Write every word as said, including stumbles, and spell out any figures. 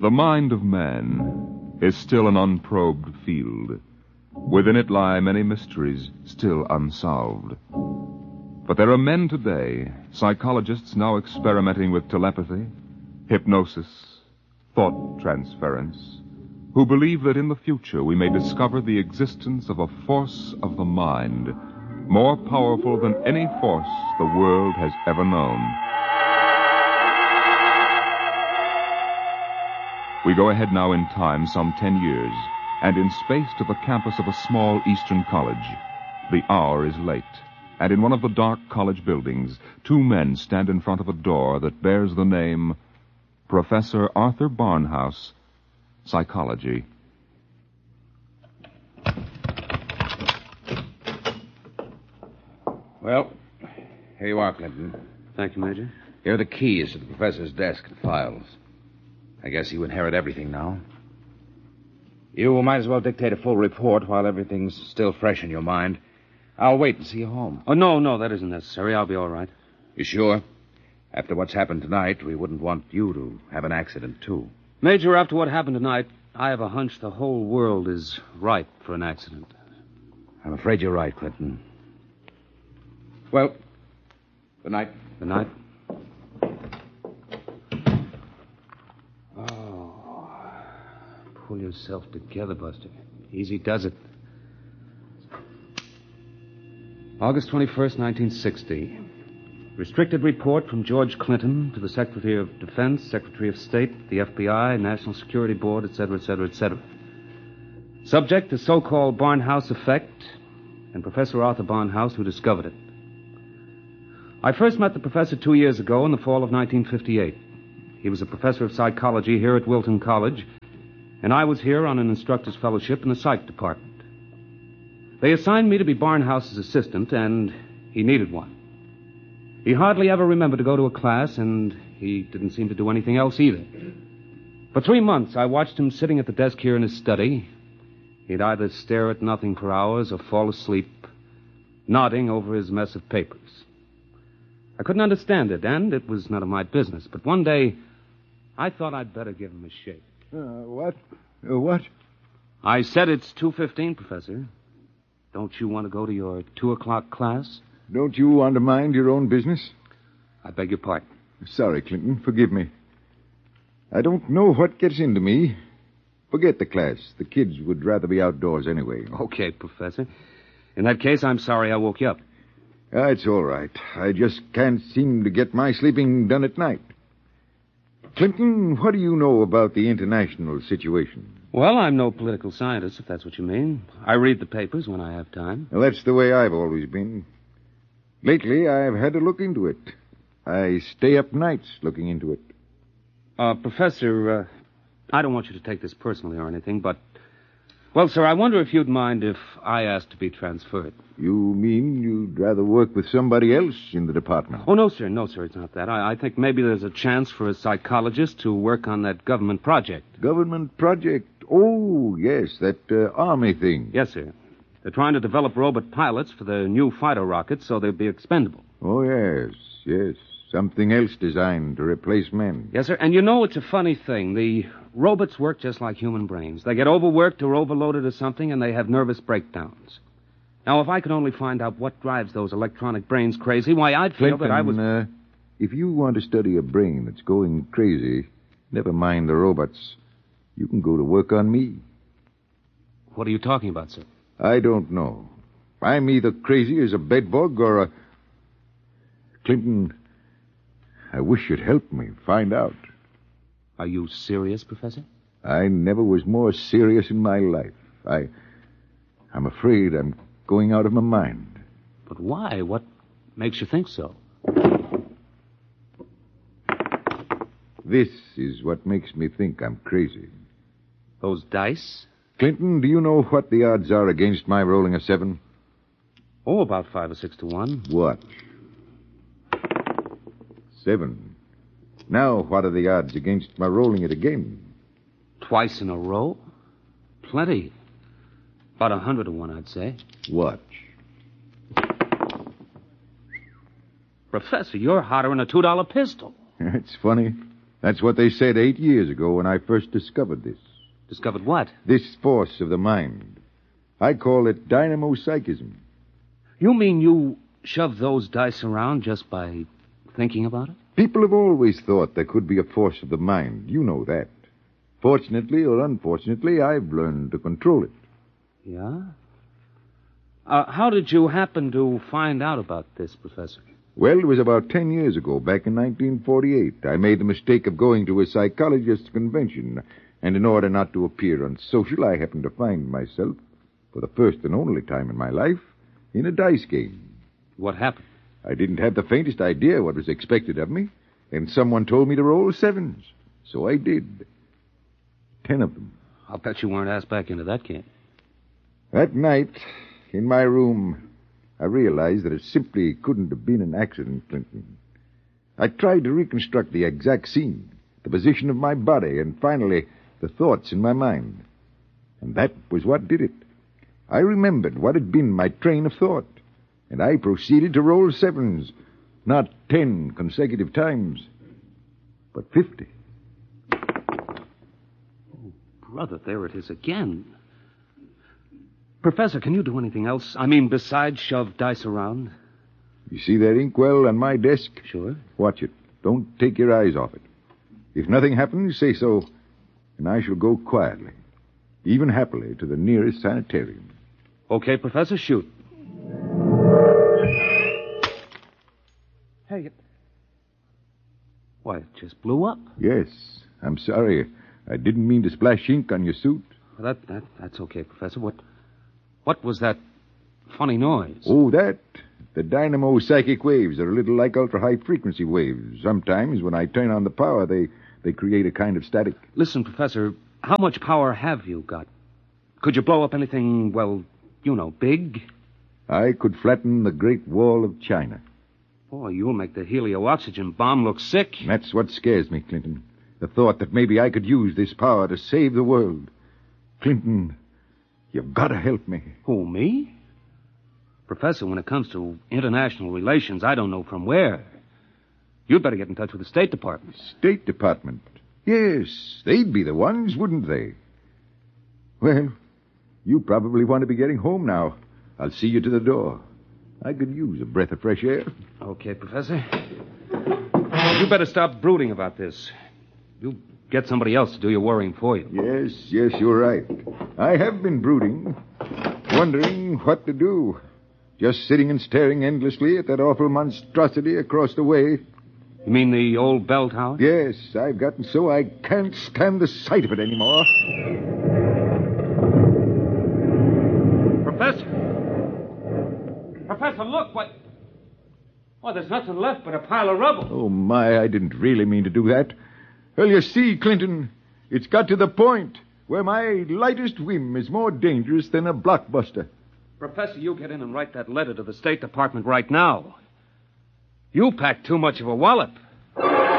The mind of man is still an unprobed field. Within it lie many mysteries still unsolved. But there are men today, psychologists now experimenting with telepathy, hypnosis, thought transference, who believe that in the future we may discover the existence of a force of the mind more powerful than any force the world has ever known. We go ahead now in time some ten years, and in space to the campus of a small eastern college. The hour is late, and in one of the dark college buildings, two men stand in front of a door that bears the name Professor Arthur Barnhouse, Psychology. Well, here you are, Clinton. Thank you, Major. Here are the keys to the professor's desk and files. I guess you inherit everything now. You might as well dictate a full report while everything's still fresh in your mind. I'll wait and see you home. Oh, no, no, that isn't necessary. I'll be all right. You sure? After what's happened tonight, we wouldn't want you to have an accident, too. Major, after what happened tonight, I have a hunch the whole world is ripe for an accident. I'm afraid you're right, Clinton. Well, good night. Good night. Oh, pull yourself together, Buster. Easy does it. August twenty-first, nineteen sixty. Restricted report from George Clinton to the Secretary of Defense, Secretary of State, the F B I, National Security Board, et cetera, et cetera, et cetera. Subject, the so-called Barnhouse effect, and Professor Arthur Barnhouse, who discovered it. I first met the professor two years ago in the fall of nineteen fifty-eight. He was a professor of psychology here at Wilton College, and I was here on an instructor's fellowship in the psych department. They assigned me to be Barnhouse's assistant, and he needed one. He hardly ever remembered to go to a class, and he didn't seem to do anything else either. For three months, I watched him sitting at the desk here in his study. He'd either stare at nothing for hours or fall asleep, nodding over his mess of papers. I couldn't understand it, and it was none of my business. But one day, I thought I'd better give him a shake. Uh, what? Uh, what? I said it's two fifteen, Professor. Don't you want to go to your two o'clock class? Don't you want to mind your own business? I beg your pardon. Sorry, Clinton. Forgive me. I don't know what gets into me. Forget the class. The kids would rather be outdoors anyway. Okay, Professor. In that case, I'm sorry I woke you up. Ah, it's all right. I just can't seem to get my sleeping done at night. Clinton, what do you know about the international situation? Well, I'm no political scientist, if that's what you mean. I read the papers when I have time. Well, that's the way I've always been. Lately, I've had to look into it. I stay up nights looking into it. Uh, Professor, uh, I don't want you to take this personally or anything, but... Well, sir, I wonder if you'd mind if I asked to be transferred. You mean you'd rather work with somebody else in the department? Oh, no, sir. No, sir, it's not that. I, I think maybe there's a chance for a psychologist to work on that government project. Government project? Oh, yes, that uh, army thing. Yes, sir. They're trying to develop robot pilots for the new fighter rockets so they'll be expendable. Oh, yes, yes. Something else designed to replace men. Yes, sir. And you know, it's a funny thing. The robots work just like human brains. They get overworked or overloaded or something, and they have nervous breakdowns. Now, if I could only find out what drives those electronic brains crazy, why, I'd feel Clinton, that I was... Uh, if you want to study a brain that's going crazy, never mind the robots. You can go to work on me. What are you talking about, sir? I don't know. I'm either crazy as a bedbug or a... Clinton, I wish you'd help me find out. Are you serious, Professor? I never was more serious in my life. I... I'm afraid I'm going out of my mind. But why? What makes you think so? This is what makes me think I'm crazy. Those dice? Clinton, do you know what the odds are against my rolling a seven? Oh, about five or six to one. What? Seven. Now, what are the odds against my rolling it again? Twice in a row? Plenty. About a hundred to one, I'd say. Watch. Professor, you're hotter than a two-dollar pistol. It's funny. That's what they said eight years ago when I first discovered this. Discovered what? This force of the mind. I call it dynamo-psychism. You mean you shove those dice around just by thinking about it? People have always thought there could be a force of the mind. You know that. Fortunately or unfortunately, I've learned to control it. Yeah? Uh, how did you happen to find out about this, Professor? Well, it was about ten years ago, back in nineteen forty-eight. I made the mistake of going to a psychologist's convention, and in order not to appear unsocial, I happened to find myself, for the first and only time in my life, in a dice game. What happened? I didn't have the faintest idea what was expected of me, and someone told me to roll sevens. So I did. Ten of them. I'll bet you weren't asked back into that game. That night, in my room, I realized that it simply couldn't have been an accident, Clinton. I tried to reconstruct the exact scene, the position of my body, and finally, the thoughts in my mind. And that was what did it. I remembered what had been my train of thought, and I proceeded to roll sevens, not ten consecutive times, but fifty. Oh, brother, there it is again. Professor, can you do anything else? I mean, besides shove dice around? You see that inkwell on my desk? Sure. Watch it. Don't take your eyes off it. If nothing happens, say so, and I shall go quietly, even happily, to the nearest sanitarium. Okay, Professor, shoot. Hey, it... Why, it just blew up. Yes, I'm sorry. I didn't mean to splash ink on your suit. Well, that, that that's okay, Professor. What what was that funny noise? Oh, that? The dynamo psychic waves are a little like ultra-high frequency waves. Sometimes, when I turn on the power, they, they create a kind of static. Listen, Professor, how much power have you got? Could you blow up anything, well, you know, big? I could flatten the Great Wall of China. Boy, you'll make the helio-oxygen bomb look sick. That's what scares me, Clinton. The thought that maybe I could use this power to save the world. Clinton, you've got to help me. Who, me? Professor, when it comes to international relations, I don't know from where. You'd better get in touch with the State Department. State Department? Yes, they'd be the ones, wouldn't they? Well, you probably want to be getting home now. I'll see you to the door. I could use a breath of fresh air. Okay, Professor. You better stop brooding about this. You get somebody else to do your worrying for you. Yes, yes, you're right. I have been brooding, wondering what to do. Just sitting and staring endlessly at that awful monstrosity across the way. You mean the old bell tower? Yes, I've gotten so I can't stand the sight of it anymore. Professor! Professor, look, what... Why, there's nothing left but a pile of rubble. Oh, my, I didn't really mean to do that. Well, you see, Clinton, it's got to the point where my lightest whim is more dangerous than a blockbuster. Professor, you get in and write that letter to the State Department right now. You packed too much of a wallop.